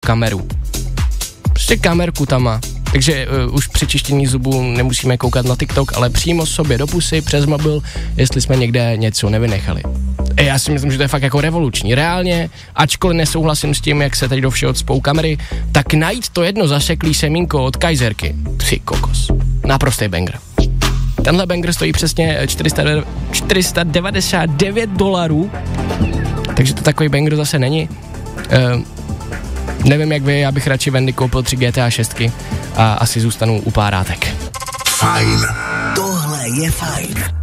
kameru. Prostě kamerku tam má. Takže už při čištění zubů nemusíme koukat na TikTok, ale přímo sobě do pusy přes mobil, jestli jsme někde něco nevynechali. Já si myslím, že to je fakt jako revoluční. Reálně, ačkoliv nesouhlasím s tím, jak se teď do všeho cpou kamery, tak najít to jedno zaseklý semínko od Kaiserky. Ty kokos. Naprostý banger. Tenhle banger stojí přesně $499, takže to takový banger zase není. Nevím jak vy, já bych radši Wendy koupil 3 GTA 6 a asi zůstanu u párátek. Fajn. Tohle je fajn.